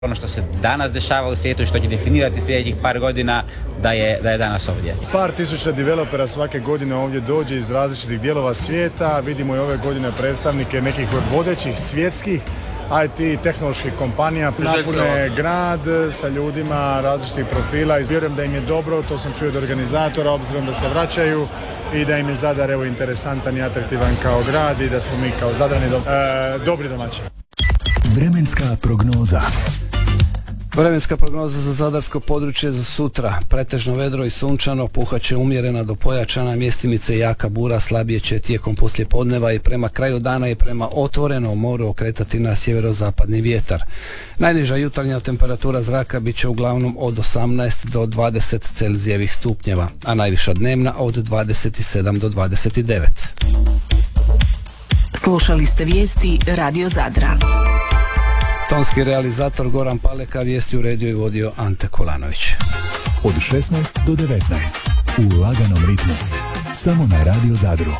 ono što se danas dešava u svijetu i što će definirati sljedećih par godina da je danas ovdje. Par tisuća developera svake godine ovdje dođe iz različitih dijelova svijeta. Vidimo i ove godine predstavnike nekih vodećih svjetskih IT tehnoloških kompanija, napune grad sa ljudima različitih profila i vjerujem da im je dobro, to sam čuo od organizatora, obzirom da se vraćaju i da im je Zadar evo interesantan i atraktivan kao grad i da smo mi kao Zadrani dobri domaći. Vremenska prognoza. Vremenska prognoza za zadarsko područje za sutra. Pretežno vedro i sunčano, puhat će umjerena do pojačana, mjestimice jaka bura, slabije će tijekom poslijepodneva i prema kraju dana i prema otvorenom moru okretati na sjeverozapadni vjetar. Najniža jutarnja temperatura zraka bit će uglavnom od 18 do 20 Celzijevih stupnjeva, a najviša dnevna od 27 do 29. Slušali ste vijesti Radio Zadra. Tonski realizator Goran Paleka, vijesti uredio i vodio Ante Kolanović. Od 16 do 19 u laganom ritmu. Samo na Radio Zadru.